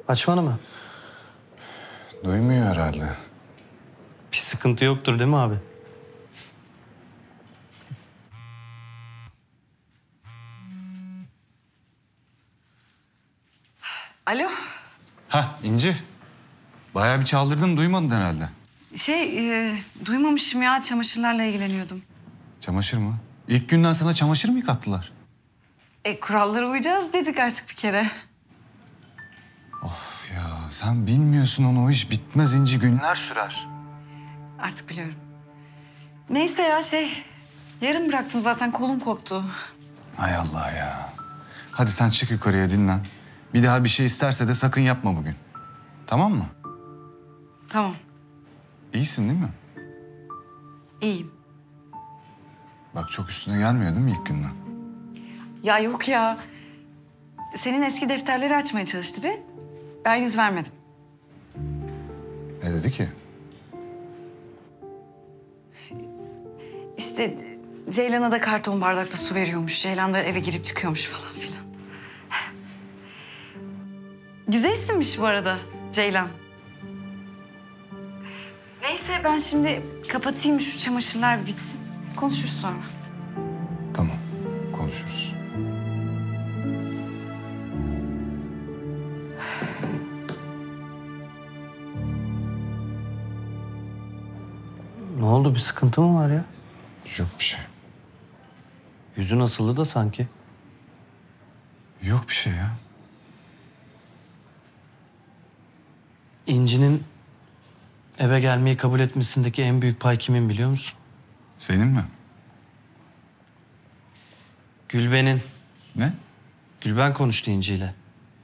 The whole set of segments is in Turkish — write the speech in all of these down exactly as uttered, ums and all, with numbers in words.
Açmadı mı? Duymuyor herhalde. Bir sıkıntı yoktur değil mi abi? Alo. Hah İnci. Bayağı bir çaldırdın, duymadın herhalde. Şey, e, duymamışım ya. Çamaşırlarla ilgileniyordum. Çamaşır mı? İlk günden sana çamaşır mı yıkattılar? E, kurallara uyacağız dedik artık bir kere. Of ya, sen bilmiyorsun onu, o iş bitmez İnci, günler sürer. Artık biliyorum. Neyse ya şey, yarım bıraktım zaten kolum koptu. Hay Allah ya. Hadi sen çık yukarıya, dinlen. Bir daha bir şey isterse de sakın yapma bugün. Tamam mı? Tamam, İyisin değil mi? iyiyim. Bak çok üstüne gelmiyor değil mi ilk günden? Ya yok ya. Senin eski defterleri açmaya çalıştı be. Ben yüz vermedim. Ne dedi ki? İşte Ceylan'a da karton bardakta su veriyormuş. Ceylan da eve girip çıkıyormuş falan filan. Güzel isimmiş bu arada Ceylan. Neyse ben şimdi kapatayım, şu çamaşırlar bir bitsin. Konuşuruz sonra. Tamam, konuşuruz. Ne oldu? Bir sıkıntı mı var ya? Yok bir şey. Yüzü nasıldı da sanki? Yok bir şey ya. İnci'nin eve gelmeyi kabul etmesindeki en büyük pay kimin biliyor musun? Senin mi? Gülben'in. Ne? Gülben konuştu İnci'yle.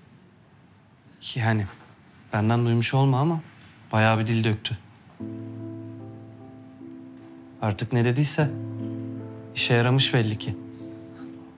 Yani benden duymuş olma ama bayağı bir dil döktü. Artık ne dediyse işe yaramış belli ki.